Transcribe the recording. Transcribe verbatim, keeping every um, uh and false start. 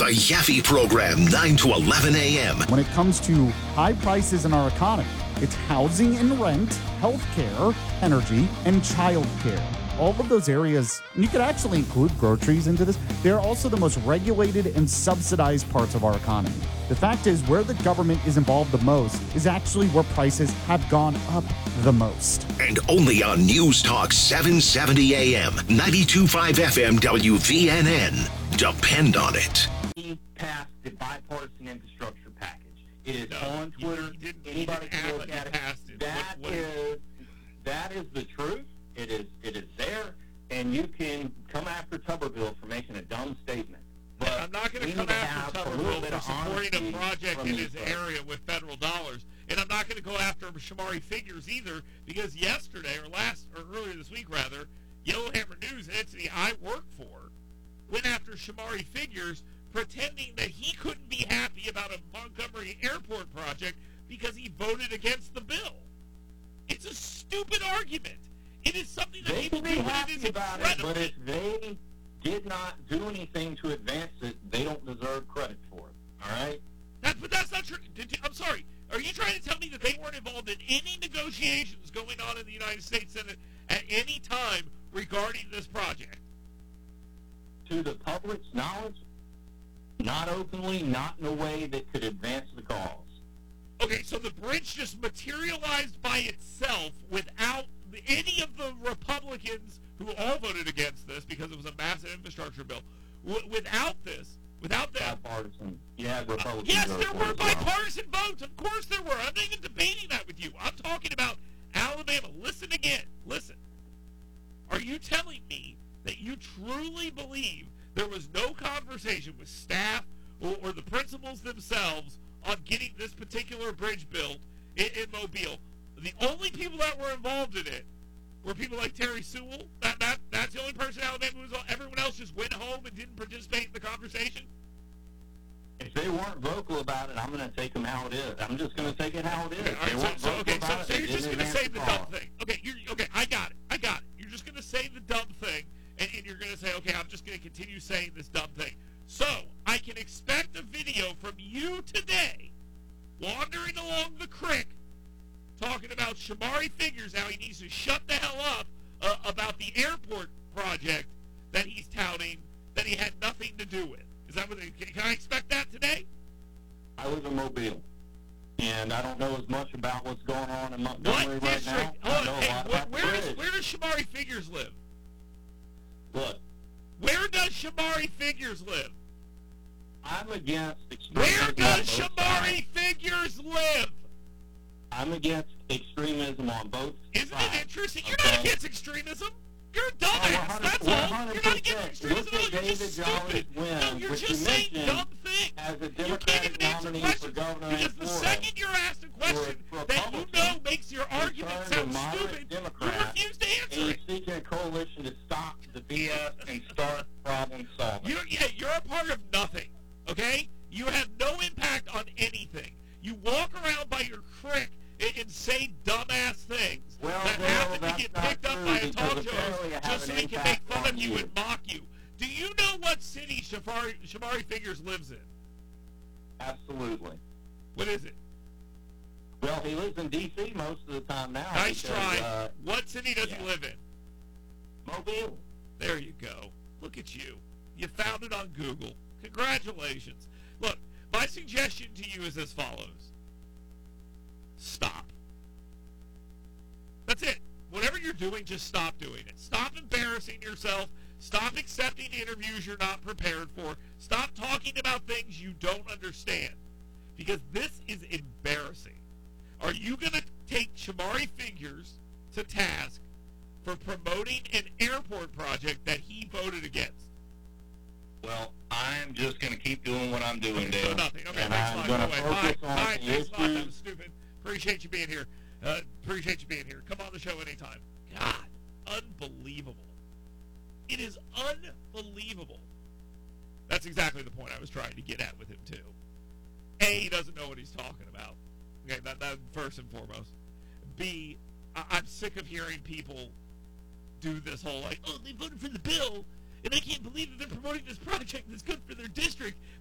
The Yaffe Program, nine to eleven a.m. When it comes to high prices in our economy, it's housing and rent, healthcare, energy, and childcare. All of those areas, and you could actually include groceries into this, they're also the most regulated and subsidized parts of our economy. The fact is, where the government is involved the most is actually where prices have gone up the most. And only on News Talk seven seventy a.m., ninety-two point five F M W V N N. Depend on it. He passed the bipartisan infrastructure package. It is No, on you- Twitter. you didn't- you Anybody didn't can act look like at you it. passed it. That What- what- is that is the truth. It is it is there, and you can come after Tuberville for making a dumb statement. But I'm not going we to come need after have a little Tuberville bit for of supporting honesty a project from in these his folks. area with federal dollars. And I'm not going to go after Shamari Figures either, because yesterday, or last, or earlier this week rather, Yellowhammer News, an entity I work for, went after Shamari Figures, pretending that he couldn't be happy about a Montgomery Airport project because he voted against the bill. It's a stupid argument. It is something that They people can do, be and it is happy about it, but incredibly... if they did not do anything to advance it, they don't deserve credit for it. All right? That, but that's not true. Did you, I'm sorry. Are you trying to tell me that they weren't involved in any negotiations going on in the United States Senate at any time regarding this project? To the public's knowledge, not openly, not in a way that could advance the cause. Okay, so the bridge just materialized by itself without the, any of the Republicans who all voted against this because it was a massive infrastructure bill. W- without this, without that... Bipartisan. You had Republicans. Yes, vote there for it were as well. bipartisan votes. Of course there were. I'm not even debating that with you. I'm talking about Alabama. Listen again. Listen. Are you telling me that you truly believe there was no conversation with staff or, or the principals themselves on getting this particular bridge built in, in Mobile? The only people that were involved in it were people like Terry Sewell. That, that That's the only person in Alabama who was on. Everyone else just went home and didn't participate in the conversation? If they weren't vocal about it, I'm going to take them how it is. I'm just going to take it how it is. Okay, all They right, weren't so, so, vocal okay, so, about so it, you're they just didn't going to say the advance dumb cause. thing. Okay, you're, okay, I got it. I got it. You're just going to say the dumb thing, and, and you're going to say, okay, I'm just going to continue saying this dumb thing. So, I can expect a video from you today, wandering along the creek, talking about Shamari Figures, how he needs to shut the hell up uh, about the airport project that he's touting that he had nothing to do with. Is that what? Can, can I expect that today? I live in Mobile, and I don't know as much about what's going on in What Montgomery right district? now. I Oh, know a hey, lot wh- about the where, does, bridge. where does Shamari Figures live? Look, Where does Shamari Figures live? I'm against extremism. Where on does both Shamari sides. Figures live? I'm against extremism on both Isn't sides. it interesting? You're okay? not against extremism. You're a Oh, dumbass. That's all. You're not against extremism. Look at You're just David Jolly's stupid. win, No, you're which just you saying mentioned dumb things. as a You can't Democratic even answer nominee for questions governor in because the Florida. second you're asked a question You're a that you Republican know makes your who argument turned a sound moderate stupid, you Democrat, refuse to and answer you're it. seeking a coalition to stop the B S and start problem solving. You, yeah, you're a part of nothing, okay? You have no impact on anything. You walk around by your crick and, and say dumbass things Well, that Bill, happen to that's get not picked up true by a because talk show apparently I have just so an they can make impact fun on of you you. and mock you. Do you know what city Shamari, Shamari Figures lives in? Absolutely. What is it? Well, he lives in D C most of the time now. Nice because, try. Uh, What city does yeah. he live in? Mobile. There you go. Look at you. You found it on Google. Congratulations. Look, my suggestion to you is as follows. Stop. That's it. Whatever you're doing, just stop doing it. Stop embarrassing yourself. Stop accepting interviews you're not prepared for. Stop talking about things you don't understand. Because this is embarrassing. Are you going to take Shamari Figures to task for promoting an airport project that he voted against? Well, I'm just going to keep doing what I'm doing, Okay, Dale. so nothing. Okay, and thanks a I'm lot. going Go to away. Bye. focus on Bye. the Thanks a lot. That issues. was stupid. Appreciate you being here. Uh, appreciate you being here. Come on the show anytime. God, unbelievable. It is unbelievable. That's exactly the point I was trying to get at with him, too. A, he doesn't know what he's talking about. Okay, that, that first and foremost. B, I, I'm sick of hearing people do this whole, like, oh, they voted for the bill, and I can't believe that they're promoting this project that's good for their district.